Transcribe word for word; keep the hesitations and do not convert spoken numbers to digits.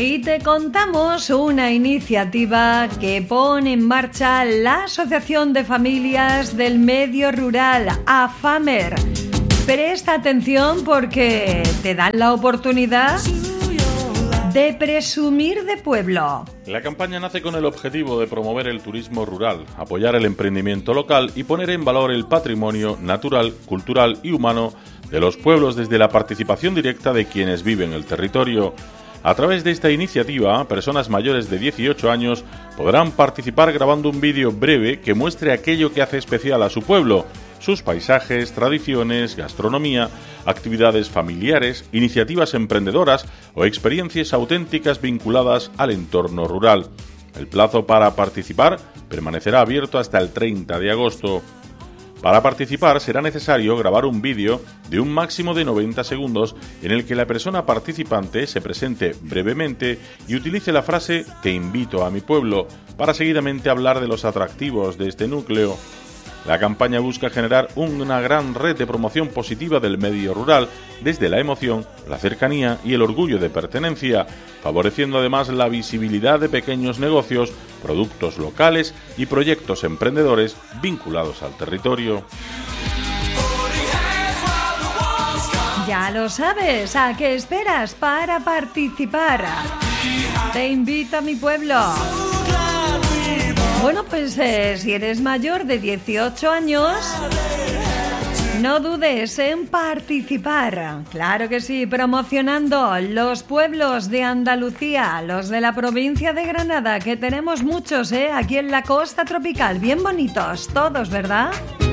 Y te contamos una iniciativa que pone en marcha la Asociación de Familias del Medio Rural, AFAMER. Presta atención porque te dan la oportunidad de presumir de pueblo. La campaña nace con el objetivo de promover el turismo rural, apoyar el emprendimiento local y poner en valor el patrimonio natural, cultural y humano de los pueblos desde la participación directa de quienes viven el territorio. A través de esta iniciativa, personas mayores de dieciocho años podrán participar grabando un vídeo breve que muestre aquello que hace especial a su pueblo, sus paisajes, tradiciones, gastronomía, actividades familiares, iniciativas emprendedoras o experiencias auténticas vinculadas al entorno rural. El plazo para participar permanecerá abierto hasta el treinta de agosto. Para participar será necesario grabar un vídeo de un máximo de noventa segundos en el que la persona participante se presente brevemente y utilice la frase "Te invito a mi pueblo" para seguidamente hablar de los atractivos de este núcleo. La campaña busca generar una gran red de promoción positiva del medio rural desde la emoción, la cercanía y el orgullo de pertenencia, favoreciendo además la visibilidad de pequeños negocios, productos locales y proyectos emprendedores vinculados al territorio. Ya lo sabes, ¿a qué esperas para participar? Te invito a mi pueblo. Bueno, pues eh, si eres mayor de dieciocho años, no dudes en participar. Claro que sí, promocionando los pueblos de Andalucía, los de la provincia de Granada, que tenemos muchos, ¿eh? Aquí en la costa tropical, bien bonitos, todos, ¿verdad?